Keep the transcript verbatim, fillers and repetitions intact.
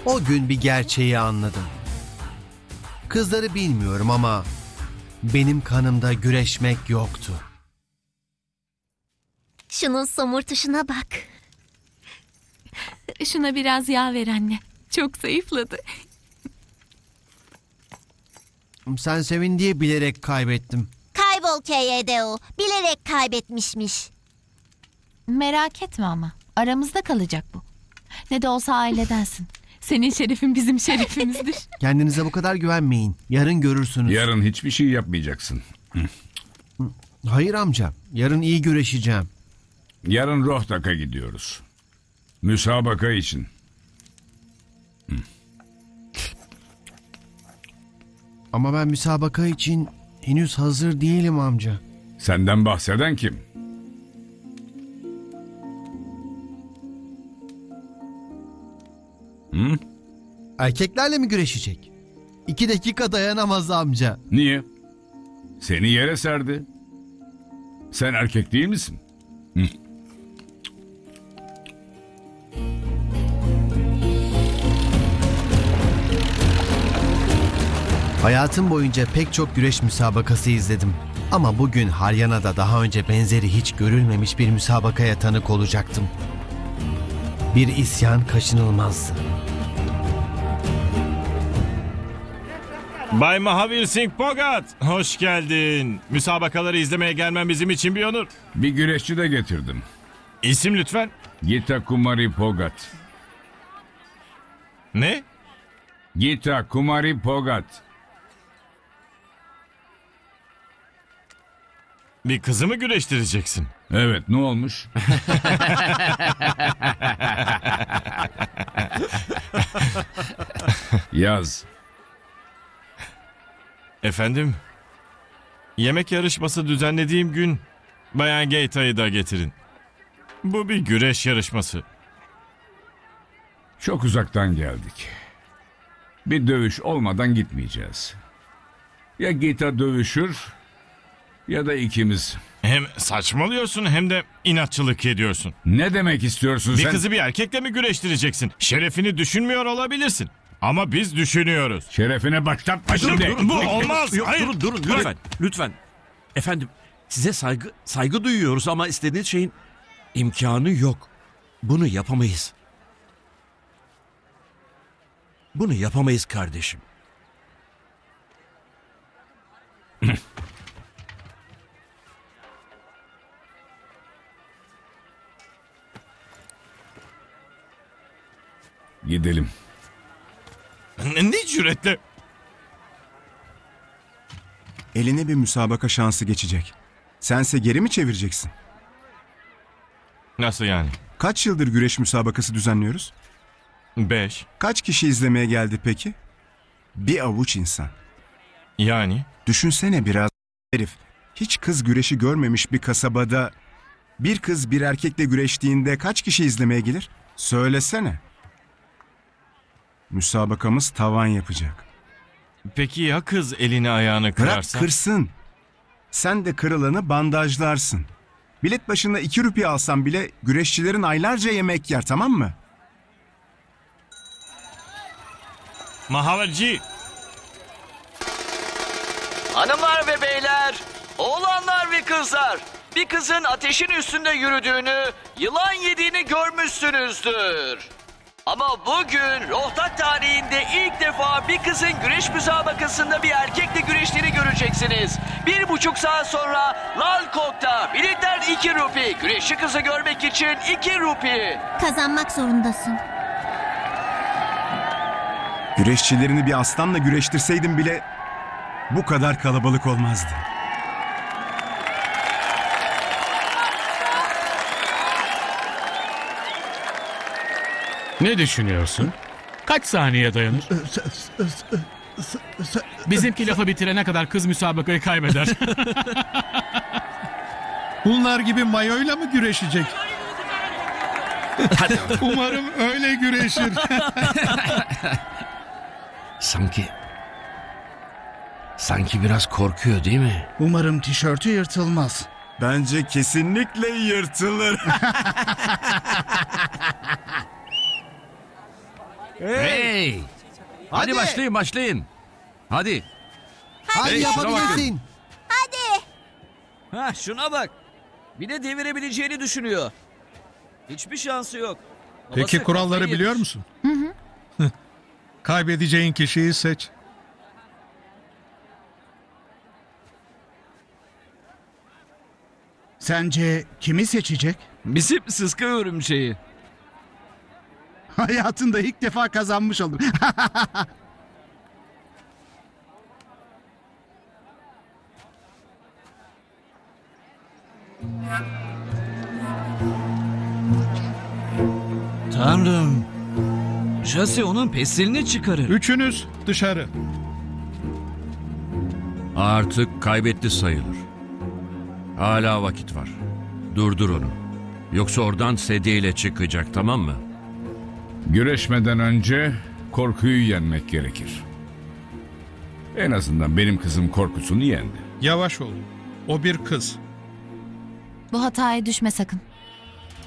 O gün bir gerçeği anladım. Kızları bilmiyorum ama benim kanımda güreşmek yoktu. Şunun somurtuşuna bak. Şuna biraz yağ ver anne. Çok zayıfladı. Sen sevin diye bilerek kaybettim. Kaybol K Y D O. Bilerek kaybetmişmiş. Merak etme ama. Aramızda kalacak bu. Ne de olsa ailedensin. Senin şerefin bizim şerefimizdir. Kendinize bu kadar güvenmeyin. Yarın görürsünüz. Yarın hiçbir şey yapmayacaksın. Hayır amca. Yarın iyi güreşeceğim. Yarın Rohtak'a gidiyoruz. Müsabaka için. Ama ben müsabaka için henüz hazır değilim amca. Senden bahseden kim? Hı? Erkeklerle mi güreşecek? İki dakika dayanamaz amca. Niye? Seni yere serdi. Sen erkek değil misin? Hı. Hayatım boyunca pek çok güreş müsabakası izledim. Ama bugün Haryana'da daha önce benzeri hiç görülmemiş bir müsabakaya tanık olacaktım. Bir isyan kaçınılmazdı. Bay Mahavir Singh Bhogat, hoş geldin. Müsabakaları izlemeye gelmem bizim için bir onur. Bir güreşçi de getirdim. İsim lütfen. Gita Kumari Bhogat. Ne? Gita Kumari Bhogat. Bir kızı mı güreştireceksin? Evet, ne olmuş? Yaz. Efendim? Yemek yarışması düzenlediğim gün Bayan Gita'yı da getirin. Bu bir güreş yarışması. Çok uzaktan geldik. Bir dövüş olmadan gitmeyeceğiz. Ya Gita dövüşür ya da ikimiz. Hem saçmalıyorsun hem de inatçılık ediyorsun. Ne demek istiyorsun Bir sen? kızı bir erkekle mi güreştireceksin? Şerefini düşünmüyor olabilirsin. Ama biz düşünüyoruz. Şerefine başlatma şimdi. Dur, bu olmaz. Yok, Hayır. durun durun lütfen. Lütfen. Efendim size saygı saygı duyuyoruz ama istediğiniz şeyin imkanı yok. Bunu yapamayız. Bunu yapamayız kardeşim. Gidelim. Ne, ne cüretle? Eline bir müsabaka şansı geçecek. Sense geri mi çevireceksin? Nasıl yani? Kaç yıldır güreş müsabakası düzenliyoruz? Beş. Kaç kişi izlemeye geldi peki? Bir avuç insan. Yani? Düşünsene biraz herif. Hiç kız güreşi görmemiş bir kasabada bir kız bir erkekle güreştiğinde kaç kişi izlemeye gelir? Söylesene. Müsabakamız tavan yapacak. Peki ya kız elini ayağını Bırak kırarsa? kırsın. Sen de kırılanı bandajlarsın. Bilet başına iki rupiye alsan bile güreşçilerin aylarca yemek yer, tamam mı? Mahavirci. Hanımlar ve beyler, oğlanlar ve kızlar, bir kızın ateşin üstünde yürüdüğünü, yılan yediğini görmüşsünüzdür. Ama bugün Rohtak tarihinde ilk defa bir kızın güreş müsabakasında bir erkekle güreştiğini göreceksiniz. Bir buçuk saat sonra Lal Kok'ta biletler iki rupi, güreşçi kızı görmek için iki rupi. Kazanmak zorundasın. Güreşçilerini bir aslanla güreştirseydin bile bu kadar kalabalık olmazdı. Ne düşünüyorsun? Kaç saniye dayanır? Bizimki lafı bitirene kadar kız müsabakayı kaybeder. Bunlar gibi mayoyla mı güreşecek? Umarım öyle güreşir. Sanki... Sanki biraz korkuyor değil mi? Umarım tişörtü yırtılmaz. Bence kesinlikle yırtılır. Hey! Hadi, başlayın başlayın. Hadi. Hadi Hey, şuna yapabilirsin. Hadi. Ha şuna bak. Bir de devirebileceğini düşünüyor. Hiçbir şansı yok. Babası Peki kuralları kafayı biliyor yemiş. musun? Hı hı. Kaybedeceğin kişiyi seç. Sence kimi seçecek? Bizim sıska örümceği. Hayatında ilk defa kazanmış olur. Tanrım. Jesse onun pestilini çıkarır. Üçünüz dışarı. Artık kaybetti sayılır. Hala vakit var. Durdur onu. Yoksa oradan sedyeyle çıkacak, tamam mı? Güreşmeden önce korkuyu yenmek gerekir. En azından benim kızım korkusunu yendi. Yavaş ol. O bir kız. Bu hataya düşme sakın.